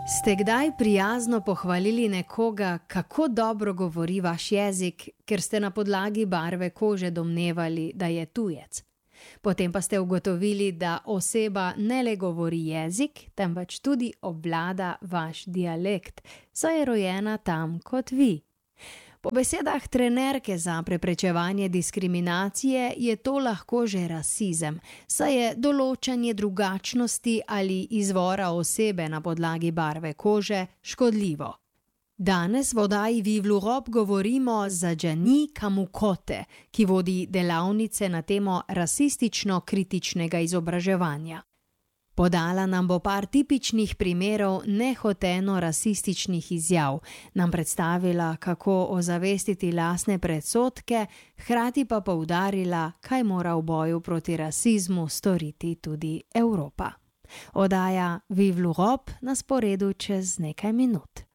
Ste kdaj prijazno pohvalili nekoga, kako dobro govori vaš jezik, ker ste na podlagi barve kože domnevali, da je tujec? Potem pa ste ugotovili, da oseba ne le govori jezik, temveč tudi obvlada vaš dialekt, saj je rojena tam kot vi. Po besedah trenerke za preprečevanje diskriminacije je to lahko že rasizem, saj je določanje drugačnosti ali izvora osebe na podlagi barve kože škodljivo. Danes v oddaji Vive l'Europe govorimo z Gianni Camucote, ki vodi delavnice na temo rasistično-kritičnega izobraževanja. Podala nam bo par tipičnih primerov nehoteno rasističnih izjav, nam predstavila, kako ozavestiti lastne predsodke, hkrati pa poudarila, kaj mora v boju proti rasizmu storiti tudi Evropa. Oddaja Vive l'Europe na sporedu čez nekaj minut.